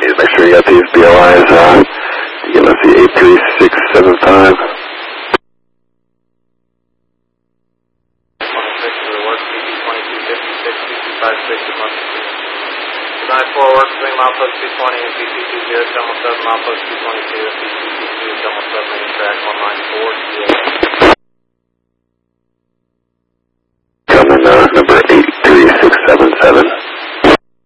need to make sure you got these BLIs, you can see 83675. 94 work between milepost 220 and PT20, almost 7 milepost 222 and PT22, almost 7 main track 194.